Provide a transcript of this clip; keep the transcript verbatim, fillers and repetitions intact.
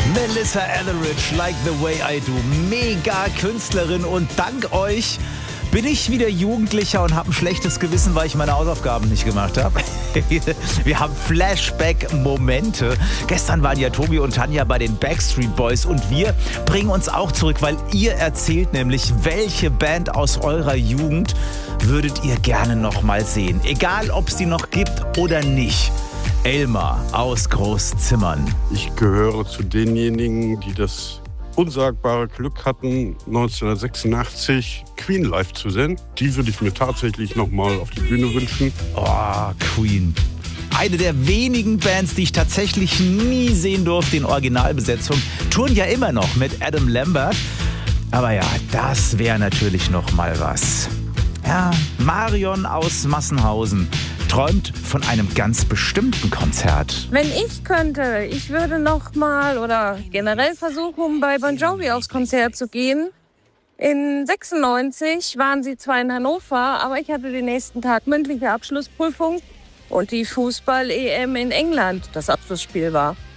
Melissa Etheridge, Like the Way I Do. Mega Künstlerin und dank euch bin ich wieder Jugendlicher und habe ein schlechtes Gewissen, weil ich meine Hausaufgaben nicht gemacht habe. Wir haben Flashback-Momente. Gestern waren ja Tobi und Tanja bei den Backstreet Boys und wir bringen uns auch zurück, weil ihr erzählt nämlich, welche Band aus eurer Jugend würdet ihr gerne noch mal sehen. Egal, ob es die noch gibt oder nicht. Elmar aus Großzimmern. Ich gehöre zu denjenigen, die das unsagbare Glück hatten, neunzehnhundertsechsundachtzig Queen live zu sehen. Die würde ich mir tatsächlich noch mal auf die Bühne wünschen. Oh, Queen. Eine der wenigen Bands, die ich tatsächlich nie sehen durfte in Originalbesetzung. Touren ja immer noch mit Adam Lambert. Aber ja, das wäre natürlich noch mal was. Ja, Marion aus Massenhausen träumt von einem ganz bestimmten Konzert. Wenn ich könnte, ich würde noch mal oder generell versuchen, bei Bon Jovi aufs Konzert zu gehen. In sechsundneunzig waren sie zwar in Hannover, aber ich hatte den nächsten Tag mündliche Abschlussprüfung und die Fußball-E M in England das Abschlussspiel war.